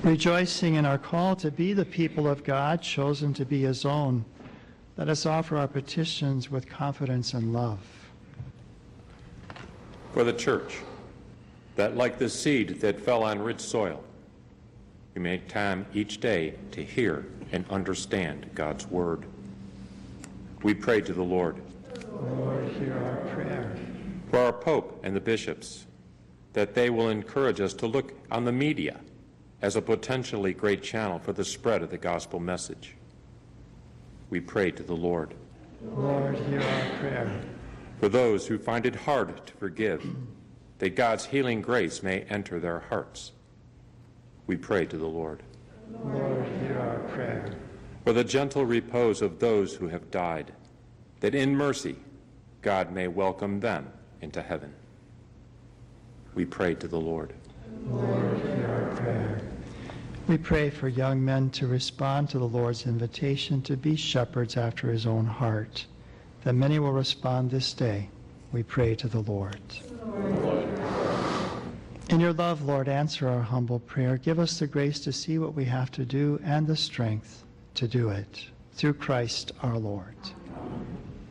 Rejoicing in our call to be the people of God, chosen to be his own, let us offer our petitions with confidence and love. For the church, that like the seed that fell on rich soil, we make time each day to hear and understand God's word. We pray to the Lord. Lord, hear our prayer. For our Pope and the bishops, that they will encourage us to look on the media as a potentially great channel for the spread of the gospel message. We pray to the Lord. Lord, hear our prayer. For those who find it hard to forgive, that God's healing grace may enter their hearts. We pray to the Lord. Lord, hear our prayer. For the gentle repose of those who have died, that in mercy God may welcome them into heaven. We pray to the Lord. Lord, hear our prayer. We pray for young men to respond to the Lord's invitation to be shepherds after his own heart, that many will respond this day. We pray to the Lord. In your love, Lord, answer our humble prayer. Give us the grace to see what we have to do and the strength to do it. Through Christ our Lord.